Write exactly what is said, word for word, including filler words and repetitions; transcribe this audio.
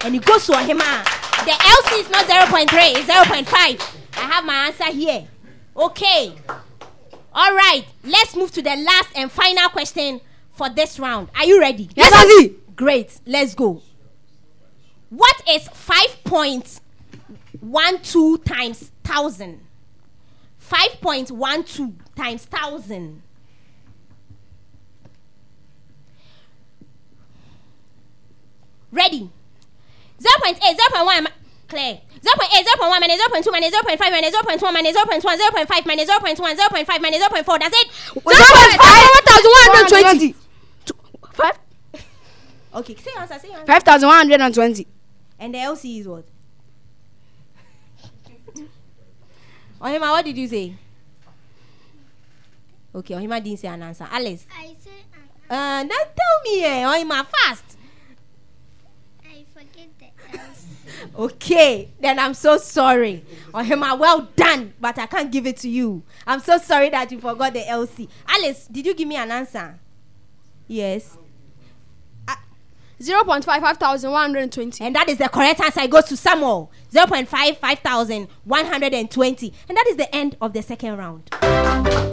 And it goes to Ohima. The L C is not zero point three, it's zero point five. I have my answer here. Okay. All right. Let's move to the last and final question for this round. Are you ready? Yes, Auntie. Great. Let's go. What is five point one two times thousand? five point one two times thousand. Ready? zero point eight, zero point one, clear. zero point eight, zero point one, minus zero point two, minus zero point five, minus zero point one, minus zero point one, zero point five, minus zero point one, zero point five, minus zero point four. That's it. zero point five, one thousand one hundred twenty. five? Okay, say answer, say answer. five thousand one hundred twenty. And the L C is what? Ohima, what did you say? Okay, Ohima didn't say an answer. Alice. I said Uh, then tell me, eh, Ohima, fast. I forget the else. Okay, then I'm so sorry. Ohima, well done, but I can't give it to you. I'm so sorry that you forgot the L C. Alice, did you give me an answer? Yes. zero point five, five thousand one hundred twenty. And that is the correct answer. It goes to Samuel. zero point five, five thousand one hundred twenty. And that is the end of the second round.